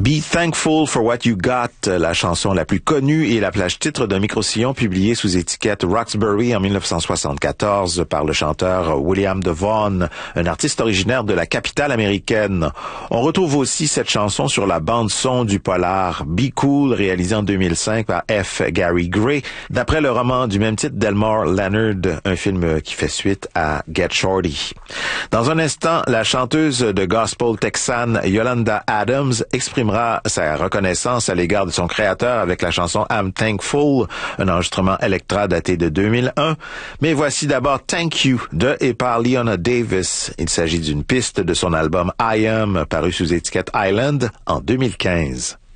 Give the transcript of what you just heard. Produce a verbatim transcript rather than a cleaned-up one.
Be Thankful for What You Got, la chanson la plus connue et la plage titre d'un micro-sillon publié sous étiquette Roxbury en dix-neuf cent soixante-quatorze par le chanteur William DeVaughn, un artiste originaire de la capitale américaine. On retrouve aussi cette chanson sur la bande-son du polar Be Cool, réalisé en deux mille cinq par F. Gary Gray, d'après le roman du même titre d'Elmore Leonard, un film qui fait suite à Get Shorty. Dans un instant, la chanteuse de gospel texane Yolanda Adams exprimera sa reconnaissance à l'égard de son créateur avec la chanson I'm Thankful, un enregistrement Elektra daté de deux mille un. Mais voici d'abord Thank You de et par Leona Davis. Il s'agit d'une piste de son album I Am, paru sous étiquette Island en deux mille quinze.